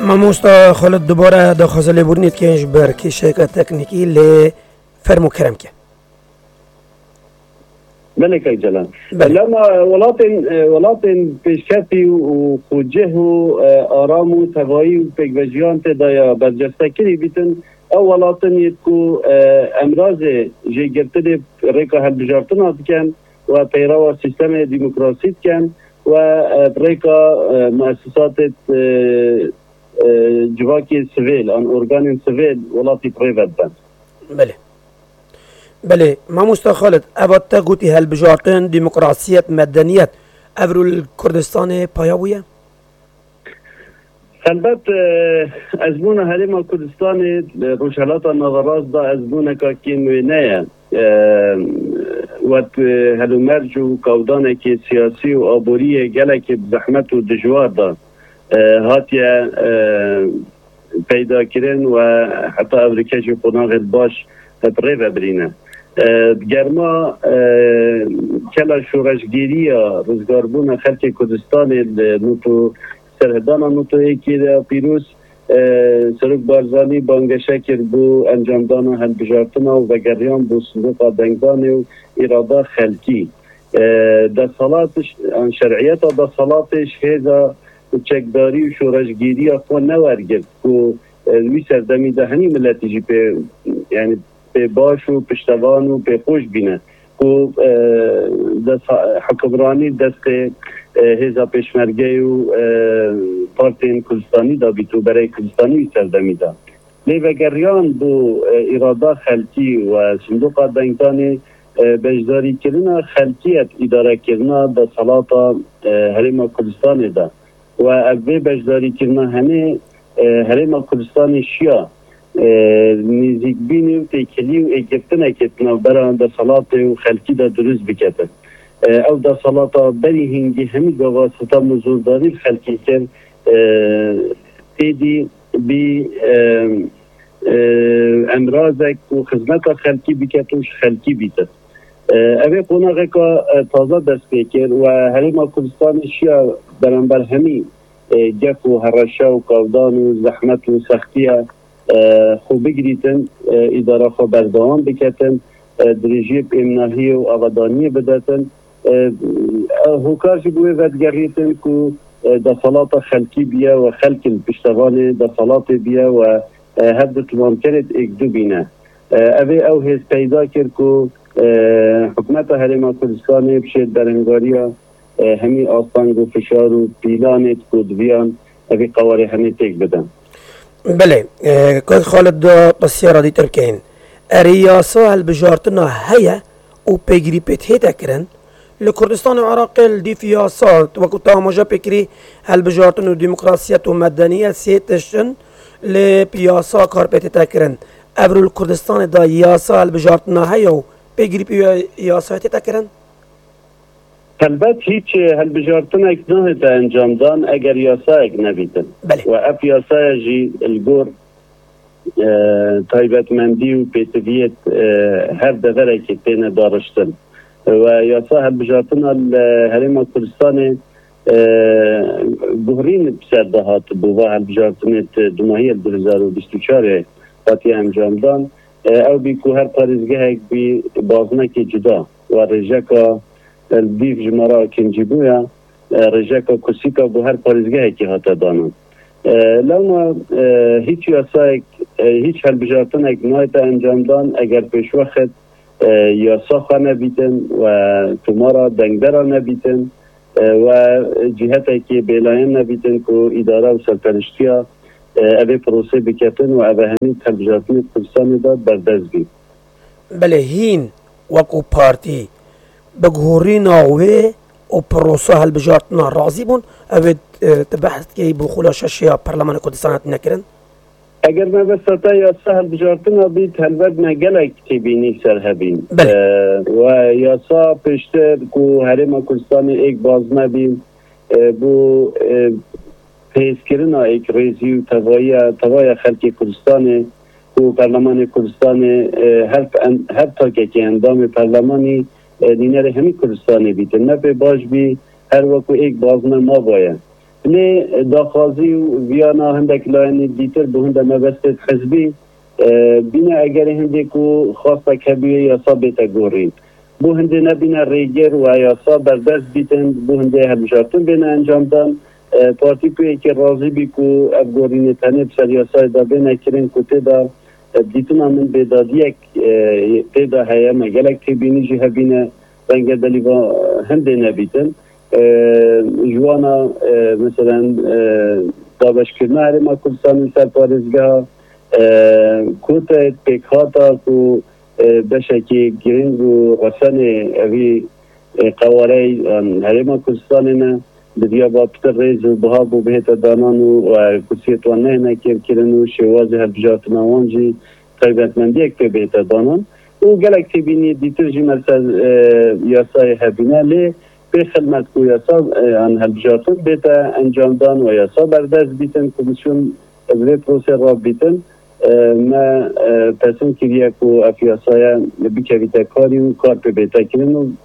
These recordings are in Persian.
ماموستا خالد دوباره داخل لیبورنیت که برکی شرکت تکنیکی ل فرمو کرم که ملك جلال لما ولاتن پیشکتی و خوجه و آرام و توایی و پیگوژیان تدایا برجسته کری بیتن او ولاتن یکو امراض جگرتن ریکا هل بجارتنا کن و پیرا سیستم دموکراسی کن و ریکا مؤسسات جواکی سویل آن ارگان سویل ولاتی پریوت بند. بله ماموستا خالد اوات گوتی هل بجارتن دموکراسیت مدنیت افرو الکردستان پایاویه؟ البته ازمون هریم کردستان روشالات نظراز دا ازمون که موینه وقت هلو مرج و کودانه که سیاسی و آبوری گله که زحمت و دجوار دا هاتیه پیدا کردن و حتی امریکا جو قناغ باش پریو برینه گرما کلا شورشگیری یا روزگاربون خلق کردستان نوتو سرهدان نوتو ایکی پیروز سرک بارزانی بانگشه کرد بو انجامدان هل بجارتنا و گریان بو صندوق دنگدان و اراده خلقی در صلاتش شرعیت در صلاتش هیزا چکداری و شورشگیری اخوان نورگرد که وی سردمی دهنی ملتی جی پی یعنی به باش و پشتوان و به خوش بینه که حکمرانی دست هزا پیشمرگه و پارتین کردستانی دا بیتو برای کردستانی سردمی دا لیوگریان بو اراده خلقی و صندوق دنگدانی بجداری کردن خلقیت اداره کردن دا صلاة حریم کردستان دا و اوه بجداری کردن همه حریم کردستان شیا نزیک بینی و تیکلی و اگفتن اکتنا بران دا صلاة و خلقی دا دروز بکتن او دا صلاة بری هنگی همی گواسطه مزورداری خلقی کن تیدی بی امرازک و خدمت خلقی بکتوش خلقی بیتن اوه قناغه که تازه دست بکر و حریم کردستان شیا برانبر همی گف و هرشه و قودان و زحمت و سختیه خوب بگریتن اداره خوب بردوام بکتن دریجیب امناهی و آبادانی بدتن هوکارشی بوی ودگریتن که دا صلاة خلقی بیا و خلق پشتوان دا صلاة بیا و هد تمام کرد اگدو بینه او هیز پیدا کرد که حکمت حریم کردستان بشید برنگاریا همی آستانگ و فشار و پیلانت کودویان اوی قواری همی تک بدن. بله که خالد دا بسیار دی ترکین ریاسا هل بجارتنا هیا و پیگری پیت هیتا کرن لکردستان عراق دی فیاسات وکو تاموجا پیکری هل بجارتنا دموکراسیت و مدنیت سیتشن لپیاسا کار پیت هیتا کرن افرو الکردستان دا یاسا هل بجارتنا هیا و پیگری پیاسا هیتا کرن البته هیچ هل بجارتنا اکناه تا انجام دان اگر یاسا اک نبیدن و اف یاسا جی الگور تایبتمندی و پیتویت هر دفره که تینه دارشتن و یاسا هل بجارتنا حریم کردستان بحرین بسرده هات بووا هل بجارتنا دماهی 2024 باتی انجام دان او بی که هر پارزگه هک بی بازنک جدا و رجکا دیف جمارا کنجی بویا رجاکا کسیکا بو هر پارزگاه که هاتا دانم لما هیچ یاسا هیچ هل بجارتن اک نایتا انجام دان اگر پیش وقت یاسا خواه نبیتن و تمارا دنگبرا نبیتن و جهتا که بیلاین نبیتن که اداره و سلطنشتیا اوه پروسه بکتن و اوه همین هل بجارتن کردستان داد بردست بید. بله هین وکو پارتی بگوری ناوی و پروسه هل بجارتنا راضی بون اوید تبحث که بو خلاشش یا پرلمان کردستانات نکرن؟ اگر ما بساطه یا هل بجارتنا بید هلوید نگل اکتیبینی سر هبین و یاسا پشتر که حریم کردستان ایک باز نبین بو پیس کرنا ایک ریزی و توای خلق کردستان و پرلمان کردستان هر تا که اندام پرلمانی دینر همی کردستانی بیتن نه به باش بی هر وقت ایک بازنه ما باید لی داخازی و ویانا هندک لاینی دیتر به هنده مبستت حزبی بینه اگر هنده که خواسته کبیه یاسا بیتا گورین بو هنده نبینه ریگر و یاسا بردست بیتن بو هنده هلبجارتن بینه انجام دن پارتی کوی که راضی بی که افگورین تنه بسر یاسای دا بینه کرن کتی دا دیتنا من بیدادیک تیدا هیامه گلک تی بینی جی هبینه رنگ دلیوان هنده نبیتن جوانا مثلا دابش کرنا هرما کردستان سر پارزگاه کوتا پیکهاتا که بشکی گرینگ و غسن اوی قواره هرما کردستان نه بدیا با پتر ریز و بها بو بهت دانان و کسیت و نه نکر کرن و شواز هلبجات نوانجی قیبتمندی اک پی بهت دانان و گلک تی بینی دیتر جی مرسل یاسای هبینه لی به خدمت کو یاسا ان هلبجاتن بیتا انجام دان و یاسا بردست بیتن کمیسیون ازوی پروسه را بیتن ما پسند کریه کو افیاسای بکویتا کاری و کار پی بیتا کرن و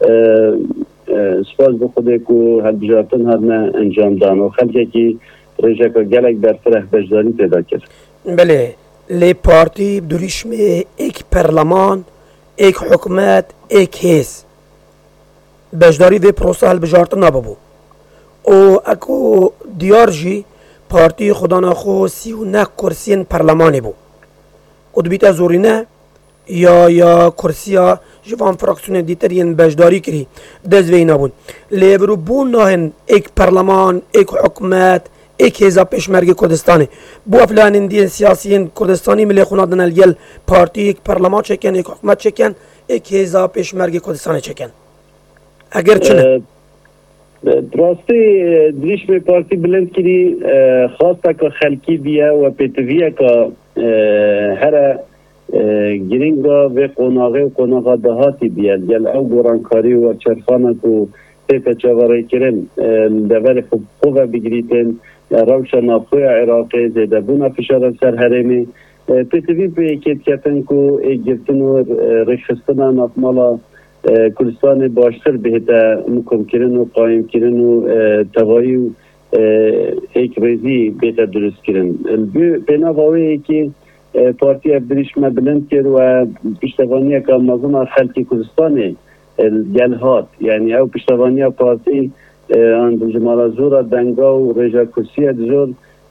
سپاس به خوده که هلبجاتن هر نه انجام دان و خلقه که رجا که گلک در فرح بجداری پیدا کرد. بله لی پارتی دوریشم ایک پرلمان ایک حکومت ایک حیث بجداری وی پروسه هلبجارتن نبابو او اکو دیار جی پارتی خدا نخو 39 کرسین پرلمانی بو او دبیت زورینه یا کرسیا جوان فراکسیون دیتر ین بجداری کری دزوی نبون لیبرو بون ناهن ایک پرلمان ایک حکومت ایک حزب پیشمرگی کردستانی بو افلان اندی سیاسیین کردستانی ملی خونادن الگل پارتی ایک پرلمان چکن ایک حکومت چکن ایک حزب پیشمرگی کردستانی چکن اگر چنه دراستی دریشم پارتی بلند کری خواسته که خلکی بیا و پیتویه که هر گرینگا و قناغه و قناغه دهاتی بیاد گل او گرانکاری و چرخانه که پیتا چواره کرن دور خوبه بگریتن روشن نافوی عراقی زیده بونا فشار سر حرمی پیتوی به اکید کتن که گرتن و رخستن نافمالا کردستان باشتر بهتا مکم کرن و قایم کرن و توایی و ایک ریزی بهتا درست کرن بینا باوی که پارتی ابریشم بلند کرد و پشتوانی که مازن خلقی کردستان گلهات یعنی او پشتوانی پارتی اند جمال زور دنگا و رجا کرسی زور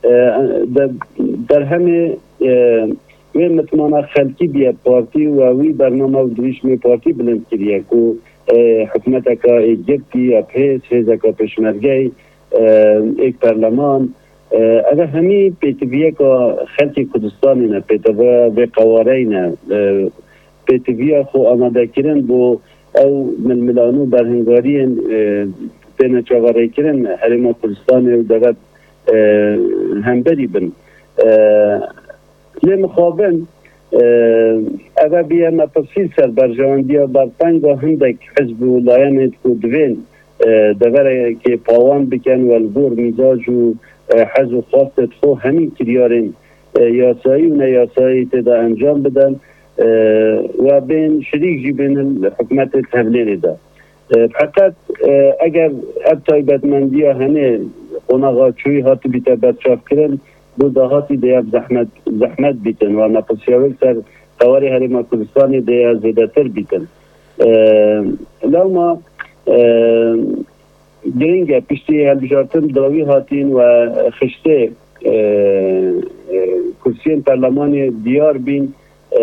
در همه وی متمانا خلقی بیا پارتی و وی برنامه و دریشم پارتی بلند کریه که حکومت که ایگپتی اپیس حیزه که پشمرگی ایک پرلمان اگر همی پیتویه که خلقی کردستانی نه پیتویه و قواره نه پیتویه خو آماده کرن بو او ململانو برهنگاری بین چاواره کرن حریم کردستانی و دولت همبری بن لی مخابن اگر بیا متفصیل سر برجواندی بر پنگا هندک حزب و لایمت که دوین دوره که پاوان بکن و الگور میزاج و حز و خواستت خو همین کریارین یاسایی و نیاسایی تدا انجام بدن و بین شریک جی بین حکومت تبلیغی ده فقط اگر اب تایبتمندی ها هنه قناغا چوی هاتی بیتا برچاف کرن دو دهاتی دیاب زحمت بیتن و نقصیاوی سر قواری حریم کردستانی دیاب زیده تر بیتن لما گرینگه پشتی هلبجارتن داوی هاتین و خشته کرسین پرلمان دیار بین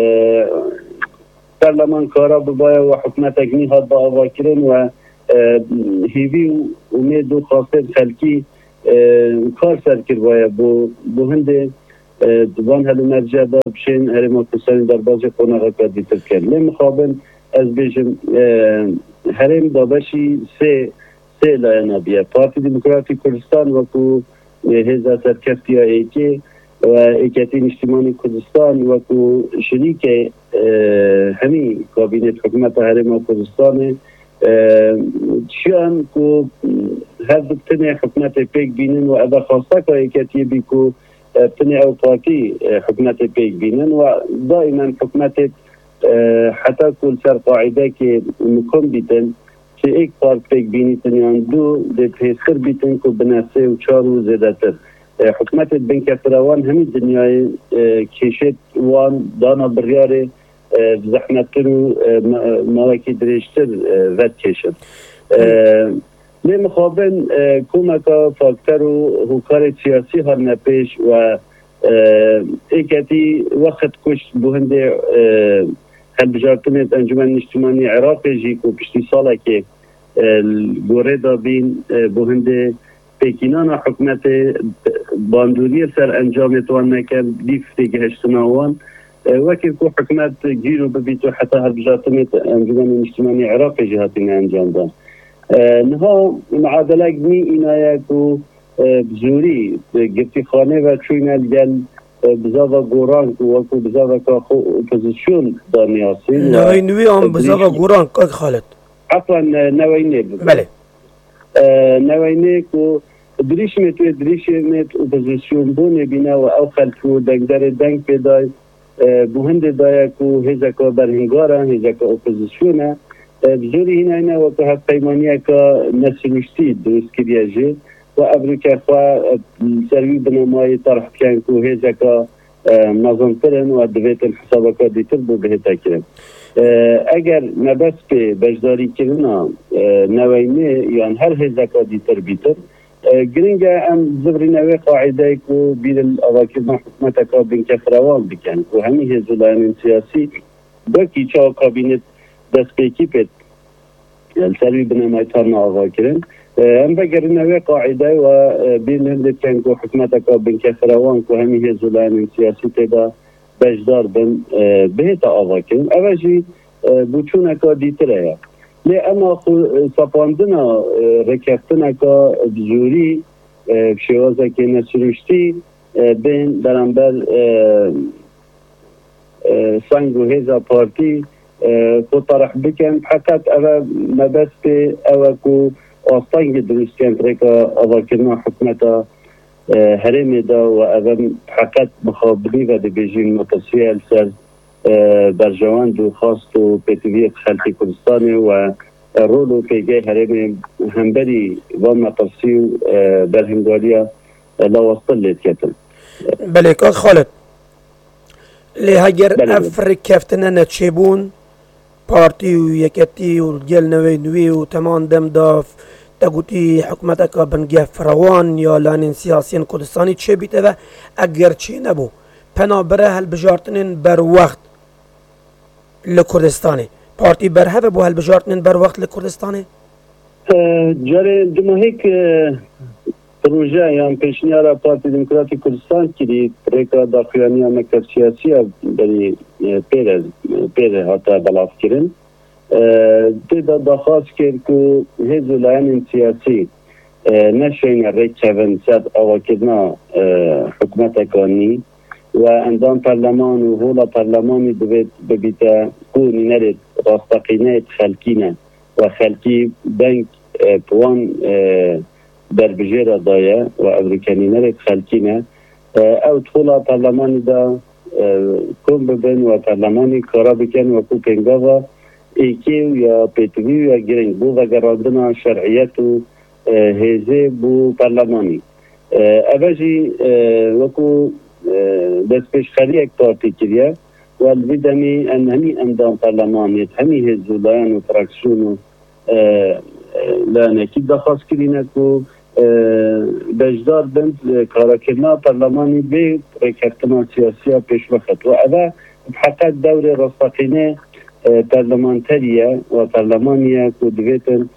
پرلمان کارا بباید و حکومت اگنی هات با آوا کرن و هیوی و امید و خاصر خلکی کار سر کر باید بو هنده دوان هلو مرجع دا بشین هرما کسانی در بازی قناغه کردی تر کرد لی مخابن از بیشم هرم دابشی سه لاینا بیه پارتی دموکراتی کردستان وکو هزا سرکفتی ایکی و ایکتی اجتماعی کردستان وکو شریک همی کابینت حکومت هرم کردستان چیان که هر دکتنی حکومت پیک بینن و ادا خواسته که ایکتی بی که بتنی او پارتی حکومت پیک بینن و دائما حکومت حتی کل سر قاعده که مکم بیتن که ایک پارت پیک بینیتن یان دو ده پیسر بیتن که بناسه و 4 و زیده تر حکومت بنک فراوان همین دنیای کشت وان دانا بریاره زحمتتر و مواکی دریشتر ود کشت لی مخابن کمکا فاکتر و حکار سیاسی هر نپیش و ایکتی وقت کشت بهنده هلبجارتنت انجمن اجتماعی عراق جی کو پشتی ساله که گوره دا بین بهنده پیکینان حکومت باندوری سر انجام توان نکن دیفتی که هشتناوان وكيل كو حكومات جيرو ببيتو حتى هالبجاتمت انجمن اجتماعي عراقي جهاتين انجام دان نها معادله جني اینایکو بزوری گفتی خانه و چوین الگل بزاوا گوران و کو بزاوا کا اپوزیسیون دانیاسی نوینوی هم بزاوا گوران که خالد عفوا نوینه بله نوینه کو دریشمت اپوزیسیون بونه بینا و او خلفو دنگ پیدای بهند دایکو هزکا برهنگارا هزکا اپوزیسیونه بزوری هیناینا و که هف پیمانیه که نسلوشتی درست کریه جه و ابروکه خواه سروی بنامای طرح کن که هزکا نظامترن و دویتن حسابکا دیتر بو بهتا کرن اگر نبس به بجداری کرنا نوینه یان هر هزکا دیتر بیتر گرینگه ام زبری نوی قاعده که بیر الاواکرنا حکومت که بینک فراوان بکن که همی هزولان سیاسی باکی چا کابینت دست پیکی پید سروی بنامای تارنا آقا کرن ام بگر نوی قاعده و بیر لندت کن که حکومت که بینک فراوان که همی هزولان سیاسی تیدا بجدار بن بهتا آقا کرن اوجی بوچونه که دیتره لی اما سپاندنا رکفتنا که بزوری شوازه که نسروشتی بین درنبر سنگ و هیزا پارتی خود طرح بکن حقیقت اوه مبست به اوه که آستانگ درست کن ترکا اواکرنا حکمتا هرمی دا و اوه حقیقت مخابری و دی بیجین متصویه السر برجوان دو خواست و پیتویت خلقی کردستانی و رول و پیگه هرمی همبری و مطرسی و برهنگاریا لاوستل لید کتن بله که خالد لی هگر افر کفتنه نتشیبون پارتی و یکتی و گل نوی نوی و تمان دم داف تگوتی حکومت که بنگه فروان یا لانین سیاسین کردستانی چه بیته و اگر چی نبو پنا بره هل بجارتنین بر وقت لکردستانه پارتی برهوه بو هل بجارتنین بر وقت لکردستانه جاره دماهیک پروژه یا پیشنیار پارتی دموکراتی کردستان کلی ریکا داخلانی مکتب سیاسی بری پیره حتی بلاف کرن دیده دخواست کرد که هزولان سیاسی نشوین ریک چون سد آواکدنا حکومت کانی و اندام پارلمان و هولا پارلمانی دوید ببیتا کونی نرید راستقینه خلکینه و خلکی بنک پوان در بجیر دایه و امریکانی نرید خلکینه او دخولا پارلمانی دا کن ببین و پارلمانی کارا بکن و کو پنگاوا ایکیو یا پیتوی یا گرنگ بو و گراندنا شرعیت و هیزه بو پارلمانی اوجی وکو دست پیش خری یک پارتی کریه و الویدمی ان همی اندام پارلمانیت همی هزولان و فراکسیون و لانکی دخواست کرینه که بجدار بند کارکرنا پارلمانی به رکفتنا سیاسی پیش وقت و اوه حقیقت دور رستقینه پارلمانتریه و پارلمانیه که دویتن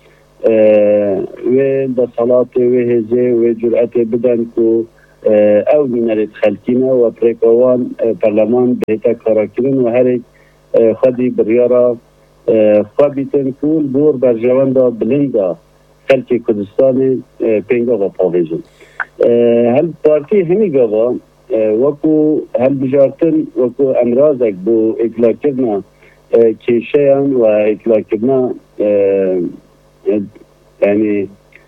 و دصالات و هزه و جرأت بدن که او مینرد خلکینه و پریکوان پارلمان بهتا کارا کرن و هر یک خودی بریارا خوابیتن کول دور بر جوان دا بلندا خلکی کردستان پینگا و پاویزن هل پارتی همی گاوا وکو هل بجارتن وکو امرازک بو اطلاع کرنا کیشیان و اطلاع کرنا یعنی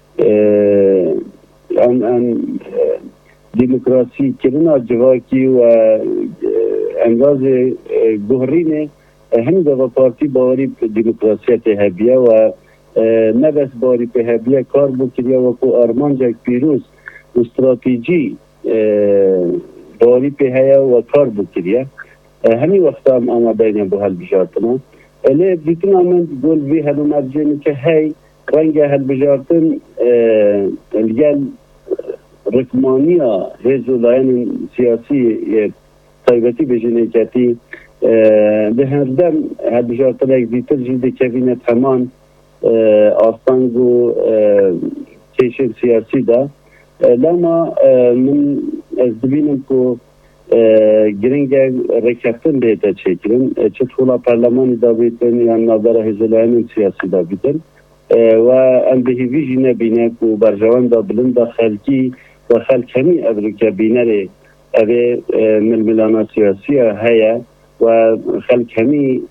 دموکراسی کرنا جواکی و انگاز گهرینه همین دو پارتی باوری دموکراسیت هبیه و نبس باری به هبیه کار بکریا و کو آرمانجک پیروز استراتیجی باری به هیا و کار بکریا همی وقتا هم آمدین با هل بجارتنا الی دیتون آمد گل وی هلو مرجینی که هی رنگ هل بجارتن الگل رکمانیا هزولاین سیاسی طایبتی بجنه کتی به هردم هل بجارتن یک دیتر جیده کوینه تمان آستانگو کشن سیاسی دا لما من از دبینم که گرنگ رکفتن بیتا چکرن چه طولا پرلمانی دا بیتن یا نظر هزولاین سیاسی دا بیتن و ام به هیویجی نبینه که برجوان دا بلند خلکی و خلکمی افریقا بینه ره اوه ململانا سیاسی هیا و خلکمی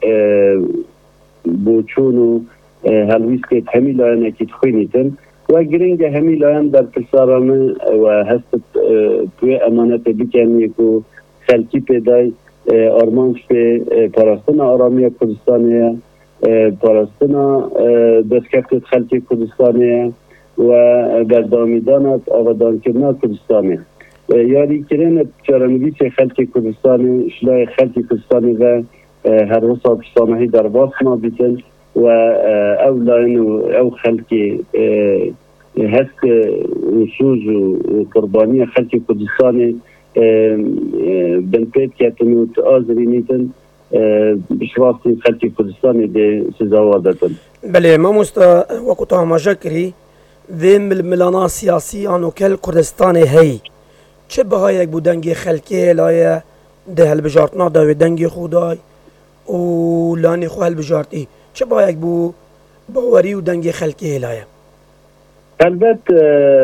بوچونو هلویست که همی لاین اکید خوینیتن و گرنگ همی لاین در پسارانه و هست توی امانت بکنیه که خلکی پیدای آرمانش به پاراستان آرامی کردستانیه پاراستان دستکفت خلکی کردستانیه و بردامیدانت آبادان کردن کردستانیه یاری کرن چارمگی چه خلکی کردستانی شلای خلکی کردستانی و هر روز آبستانهی در واسنا بیتن و او لاین او خلکی هست وسوز و قربانی خلکی کردستانی بن پید کتن و آزری نیتن بشراستی خلکی کردستانی ده سزاوادتن بله ما مستا وقت هماجا کری و ملانا سیاسی آنو کل کردستان هی چه بهای یک بودنگی خلکی لایه ده هل بجارتنا داوی دنگی خودای و لانی خو هل بجارتی چه بهای یک بو باوری و دنگی خلکی لایه البته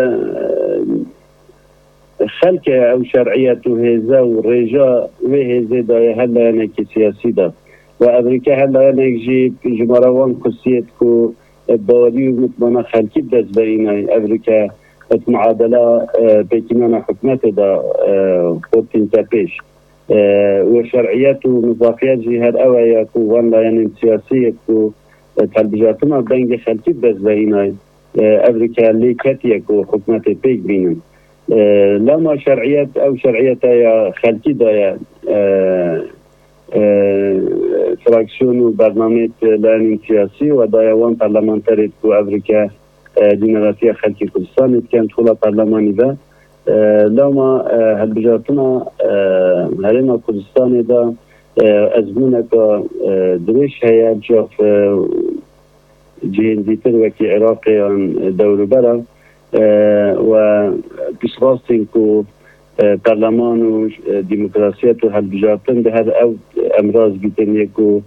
خلق او شرعیت و هزا و رجا و هزا دای هلا نکی سیاسی دا و امریکا هلا نکی جماروان کسیت کو باوری و مطمئن خلقی دست بینای امریکا معادله بکنان حکمت دا خودتین تپیش و شرعیت و مضافیت جی هر اوه کو وان لاین سیاسی کو تلبیجاتنا بینگ خلقی دست بینای امریکا لیکتی کو حکمت پیک بینن لما شرعيات او شرعيات يا خلقي دايا فراكسيون وبرنامج لانين سياسي ودايا وان برلمانتاري كو افريكا ديناراتيا خلقي كردستان كانت طولة برلماني دا لما هالبجارتنا هرما كردستان دا ازمونك دريش هيا جاف جهين ديتر وكي عراقي دور برا و بسراستين كو برلمان و ديمقراطيات و هالبجارتن ده هذا او امراض بيتن يكو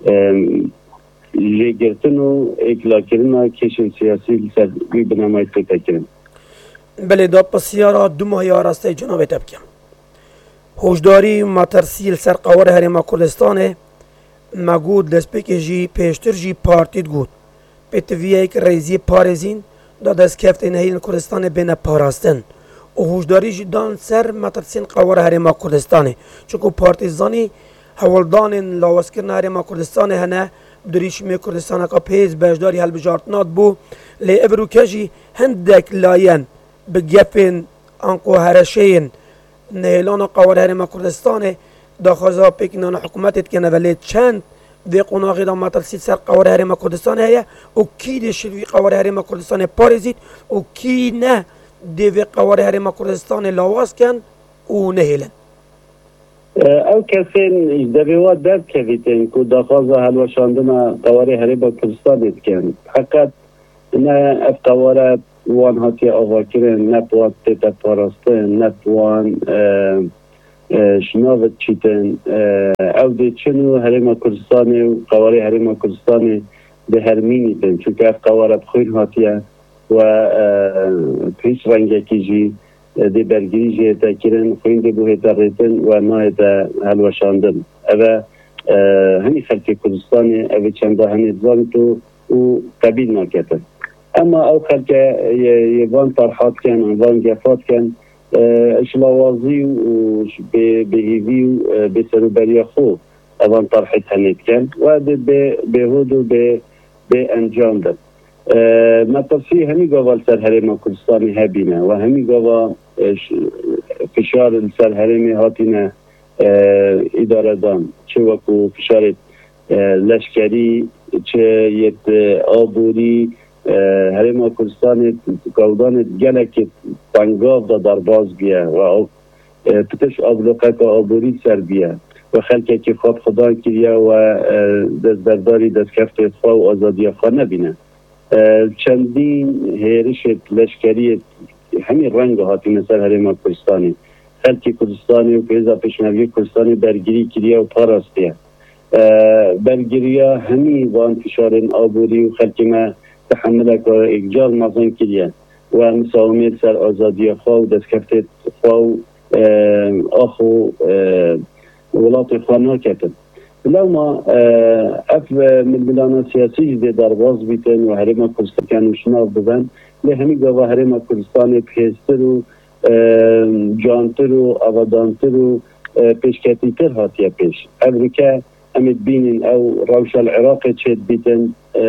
جيگرتن و اكلا كرنا كيشن سياسي لسر بي بناماي تكتا كرن بله دا پسیارا دو ماهی آراسته جناب تبکم هوشداری مترسیل سر قوار هرما کردستان مگود دسپیک جی پیشتر جی پارتید گود پیتویه ایک رئیزی پارزین دا دست کفت نهیل کردستان بین پاراستن و هوشداری جدان سر مترسین قوار هرما کردستان چونکو پارتیزانی حوالدان لاوسکرن هرما کردستان هنه دریش می کردستان کا پیز بجداری هل بجارتنات بو لی ابروکه جی هندک لاین بگفین انقو هرشین نهیلان قوار هرما کردستان دا خوزا پیکنان حکومتت کنه ولی چند دی قناغی دا مترسید سر قوار هرما کردستان هیا و کی دی شلوی قوار هرما کردستان پارزید و کی نه دی قوار هرما کردستان لاواز کن و نهیلن او کسین دبیوات درد کویتن که داخوازا هلوشاندن قوار هرما کردستان کن فقط نه اف قوار وان هاتی آوا کرن نه پوات تیتا پاراستن نه پوان شناوت چیتن او دی چنو هرما کردستانی و قواری هرما کردستانی به هرمینی تن چونکه اف قوارت خوین هاتیه و پیش رنگه کی جی دی برگیری جی تا کرن خوین دی بو هیتا ریتن و نا هیتا هلوشاندن او همی خلق کردستانی او چنده همی زانتو و قبیل ناکتن اما او خلق یوان طرحات کن وان گفات کن اشلاوازی و بهیوی و بسروبری خو اوان طرحت هنید کن و بهود و به انجام داد مطرسی همی گاوا سر حرم کردستانی هبینه و همی گاوا فشار سر حرم هاتینه اداره دان چه وکو فشار لشکری چه یت آبوری حرم کردستان کودان گلک پنگاو دا در باز بیه و پتش آبلوقه که آبوری سر بیه و خلقه که خواب خدا کریه و دستبرداری دستکفت اتفاق و آزادی خواه نبینه چندین هیرشت لشکری همین رنگ هاتی مثل حرم کردستانی خلق کردستانی و پیزا پشمرگی کردستانی برگیری کریه و پاراستیه برگیریه همین وان فشار آبوری و خلق ما تحمل که اگجال مازن کریه و مساومیت سر آزادی خواه و دستکفت خواه و آخو ولات خواه ناکتن لما اف من بلانا سیاسی جده در باز بیتن و حرم کردستان کنو شناف ببن لی همی گاوا حرم کردستان پیستر و جانتر و آبادانتر و پیشکتیتر هاتیه پیش امریکا امید بینین او روش العراق چید بیتن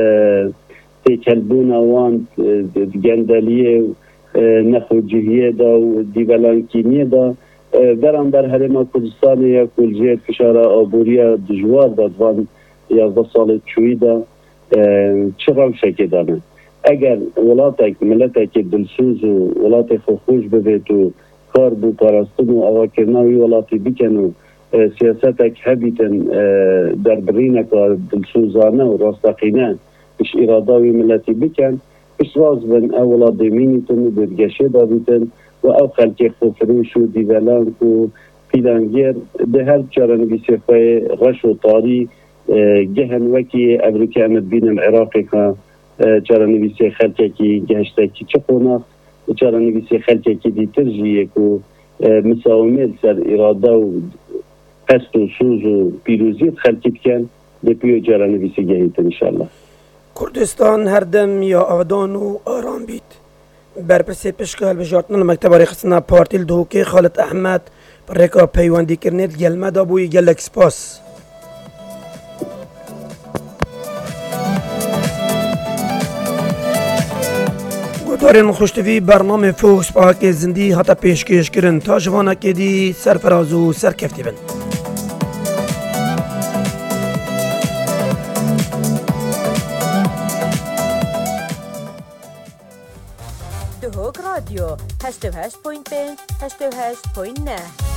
تیکلبون وان گندلیه نخو جهیه دا و دیولانکینیه دا درم در حرم کردستان یا کلجه فشار آبوری دجوار داد وان 11 سال چوی دا چه روشه که دانه اگر ولاتک ملتک دلسوز و ولات خوش ببید و کار بو پارستون و اواکرناوی ولاتی بکن و سیاستک هبیتن در برینه که دلسوزانه و راستقینه اش اراداوی ملتی بکن اش راز بن اولا دیمینیتن و برگشه دادیتن و او خلق خوفروش و دیولانک و پیلانگیر ده هر چارنویسی خواه غش و طاری گهن وکی امریکا امد بین العراقی که چارنویسی خلقه کی گهشته کی چه قونا چارنویسی خلقه کی دی ترجیه که مساومیت سر اراده و قصد و سوز و پیروزیت خلقیت کن ده پیو چارنویسی گهیت انشالله کردستان هر دم یا آدان و آرام بید برپرسی پشکال بجارتنا المکتب ریخستنا پارتیل دوکی خالد احمد برکا پیواندی کرنید گلمه دا بوی گلک سپاس گوتارین خوشتوی برنامه فوکس پاک زندی حتی پیشکش کرن تا جوانا که دی سرفراز و سرکفتی بن راديو 88.5 88.9